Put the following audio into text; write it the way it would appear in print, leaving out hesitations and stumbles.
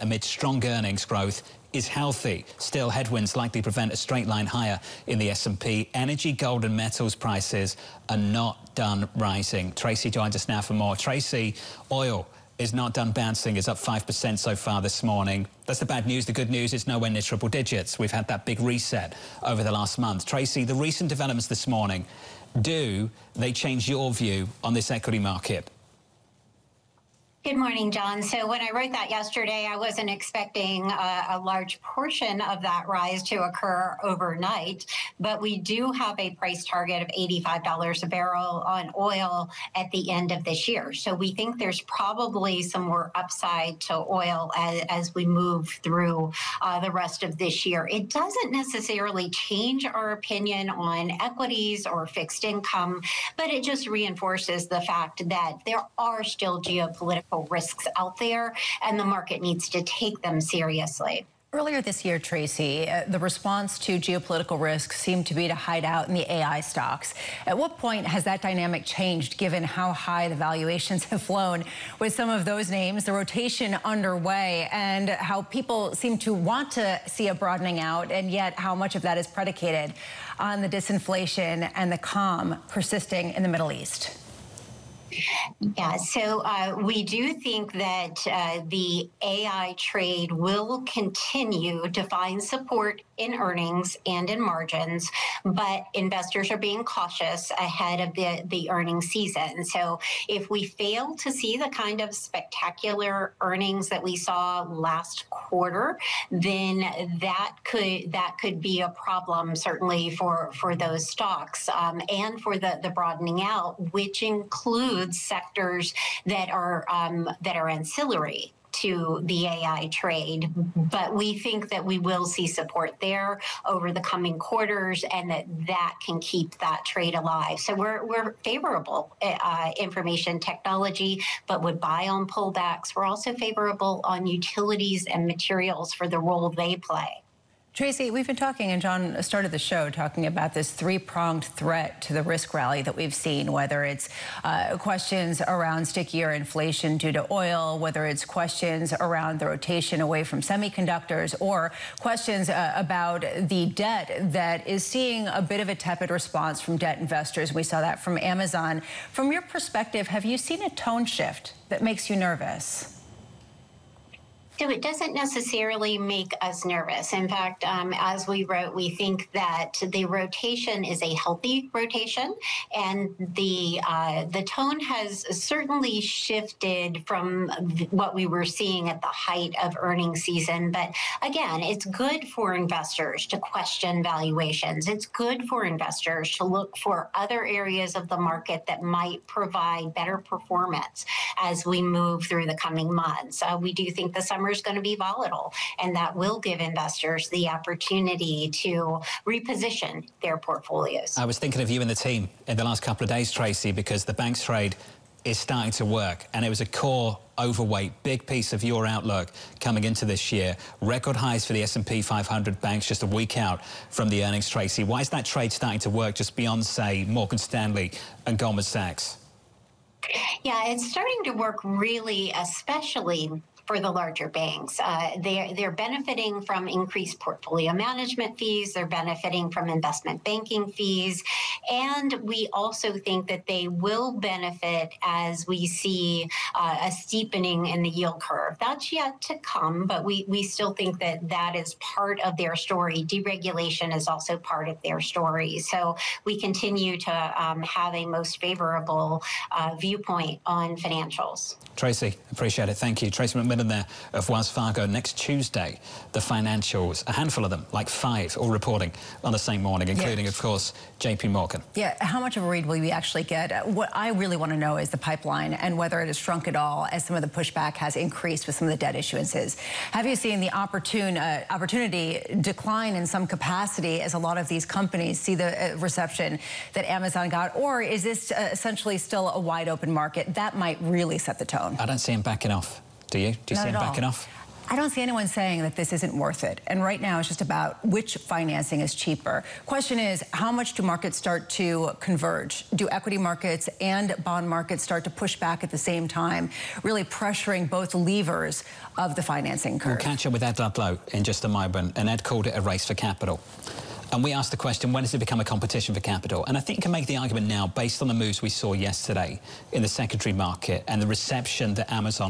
amid strong earnings growth is healthy. Still, headwinds likely prevent a straight line higher in the S&P. Energy, gold and metals prices are not done rising. Tracy joins us now for more. Tracy, oil is not done bouncing. It's up 5% so far this morning. That's the bad news. The good news is nowhere near triple digits. We've had that big reset over the last month. Tracy, the recent developments this morning, do they change your view on this equity market? Good morning, John. So when I wrote that yesterday, I wasn't expecting a large portion of that rise to occur overnight, but we do have a price target of $85 a barrel on oil at the end of this year. So we think there's probably some more upside to oil as we move through the rest of this year. It doesn't necessarily change our opinion on equities or fixed income, but it just reinforces the fact that there are still geopolitical risks out there, and the market needs to take them seriously. Earlier this year, Tracy, the response to geopolitical risks seemed to be to hide out in the AI stocks. At what point has that dynamic changed, given how high the valuations have flown with some of those names, the rotation underway, and how people seem to want to see a broadening out, and yet how much of that is predicated on the disinflation and the calm persisting in the Middle East? Yeah, so we do think that the AI trade will continue to find support in earnings and in margins, but investors are being cautious ahead of the earnings season. So if we fail to see the kind of spectacular earnings that we saw last quarter, then that could be a problem, certainly for those stocks and for the broadening out, which includes sectors that are ancillary to the AI trade. But we think that we will see support there over the coming quarters, and that can keep that trade alive. So we're favorable information technology, but would buy on pullbacks. We're also favorable on utilities and materials for the role they play. Tracy, we've been talking, and John started the show talking about this three-pronged threat to the risk rally that we've seen, whether it's questions around stickier inflation due to oil, whether it's questions around the rotation away from semiconductors, or questions about the debt that is seeing a bit of a tepid response from debt investors. We saw that from Amazon. From your perspective, have you seen a tone shift that makes you nervous? So it doesn't necessarily make us nervous. In fact, as we wrote, we think that the rotation is a healthy rotation, and the tone has certainly shifted from what we were seeing at the height of earnings season. But again, it's good for investors to question valuations. It's good for investors to look for other areas of the market that might provide better performance as we move through the coming months. We do think the summer is going to be volatile, and that will give investors the opportunity to reposition their portfolios. I was thinking of you and the team in the last couple of days, Tracy, because the banks trade is starting to work, and it was a core overweight, big piece of your outlook coming into this year. Record highs for the S&P 500 banks just a week out from the earnings, Tracy. Why is that trade starting to work just beyond, say, Morgan Stanley and Goldman Sachs? Yeah, it's starting to work really, especially for the larger banks. They're benefiting from increased portfolio management fees. They're benefiting from investment banking fees. And we also think that they will benefit as we see a steepening in the yield curve. That's yet to come, but we still think that that is part of their story. Deregulation is also part of their story. So we continue to have a most favorable viewpoint on financials. Tracy, appreciate it. Thank you. Tracy McMillan there of Wells Fargo. Next Tuesday, the financials, a handful of them, like 5, all reporting on the same morning, including, of course, JP Morgan. Yeah, how much of a read will we actually get? What I really want to know is the pipeline and whether it has shrunk at all as some of the pushback has increased with some of the debt issuances. Have you seen the opportunity decline in some capacity as a lot of these companies see the reception that Amazon got? Or is this essentially still a wide open market? That might really set the tone. I don't see him backing off. Do you? Do you see him backing off? I don't see anyone saying that this isn't worth it. And right now it's just about which financing is cheaper. Question is, how much do markets start to converge? Do equity markets and bond markets start to push back at the same time, really pressuring both levers of the financing curve? We'll catch up with Ed Ludlow in just a moment, and Ed called it a race for capital. And we asked the question, when does it become a competition for capital? And I think you can make the argument now, based on the moves we saw yesterday in the secondary market and the reception that Amazon